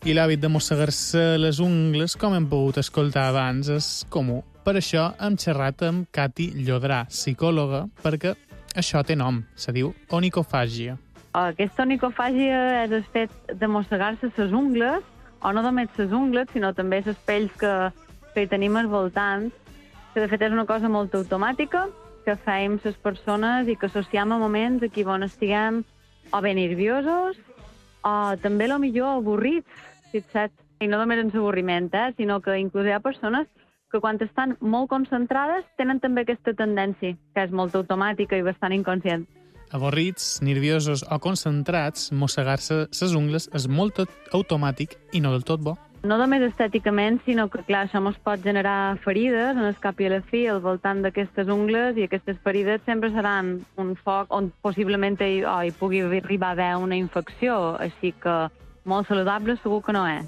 I l'hàbit de mossegar-se les ungles, com hem pogut escoltar abans, és comú. Per això hem xerrat amb Cati Llodrà, psicòloga, perquè això té nom, se diu onicofàgia. Aquesta onicofàgia és el fet de mossegar-se les ungles, o no només les ungles, sinó també les pells que hi tenim al voltant, que de fet és una cosa molt automàtica, que fem les persones i que associem a moments aquí on estiguem o bé nerviosos o també millor avorrits, fixa't. I no només en l'avorriment, sinó que inclús hi ha persones que quan estan molt concentrades tenen també aquesta tendència, que és molt automàtica i bastant inconscient. Avorrits, nerviosos o concentrats, mossegar-se les ungles és molt automàtic i no del tot bo. No només estèticament, sinó que, clar, això ens pot generar ferides, en el cap i a la fi, al voltant d'aquestes ungles, i aquestes ferides sempre seran un foc on possiblement hi pugui arribar a haver una infecció, així que molt saludable segur que no és.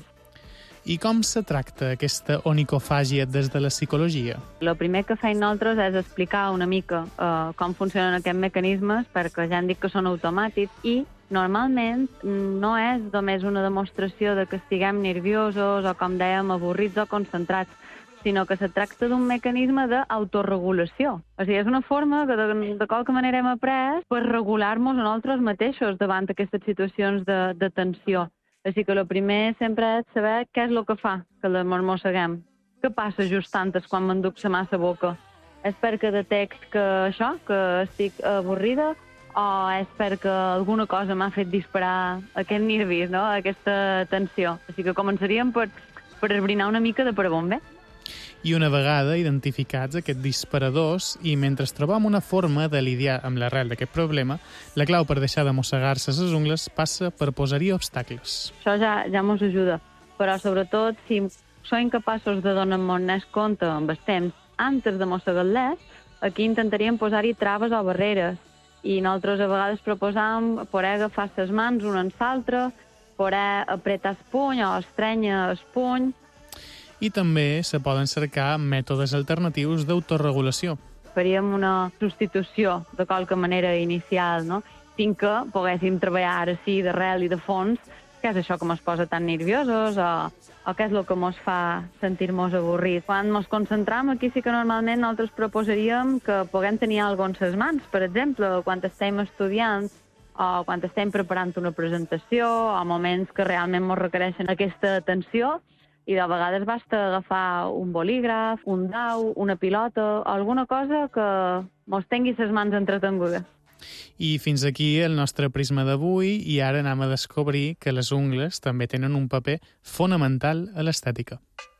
I com se tracta aquesta onicofàgia des de la psicologia? El primer que fem nosaltres és explicar una mica com funcionen aquests mecanismes, perquè ja hem dit que són automàtics, i normalment no és només una demostració de que estiguem nerviosos o, com dèiem, avorrits o concentrats, sinó que se tracta d'un mecanisme d'autoregulació. O sigui, és una forma que de qualque manera hem après per regular-nos a nosaltres mateixos davant d'aquestes situacions de tensió. Així que el primer sempre és saber què és el que fa que la mosseguem. Què passa just antes quan m'enduc la mà a la boca? És perquè detect que estic avorrida, o és perquè alguna cosa m'ha fet disparar aquest nervis, no? Aquesta tensió. Així que començaríem per esbrinar una mica de per on ve. I una vegada identificats aquests disparadors i mentre trobam una forma de lidiar amb l'arrel d'aquest problema, la clau per deixar de mossegar-se les ungles passa per posar-hi obstacles. Això ja ens ajuda, però sobretot si som incapaços de donar-nos compte amb el temps antes de mossegar-les, aquí intentaríem posar-hi traves o barreres. I nosaltres a vegades proposam poder agafar les mans una en l'altra, poder apretar el puny o estrènyer el puny. I també se poden cercar mètodes alternatius d'autoregulació. Faríem una substitució de qualque manera inicial, no? Fins que poguéssim treballar ara sí d'arrel i de fons què és això que ens posa tan nerviosos o què és el que ens fa sentir-nos avorrits. Quan ens concentram, aquí sí que normalment nosaltres proposaríem que puguem tenir alguna cosa en les mans. Per exemple, quan estem estudiant o quan estem preparant una presentació o moments que realment ens requereixen aquesta atenció, i de vegades basta agafar un bolígraf, un dau, una pilota o alguna cosa que ens tingui les mans entretingudes. I fins aquí el nostre prisma d'avui i ara anem a descobrir que les ungles també tenen un paper fonamental a l'estètica.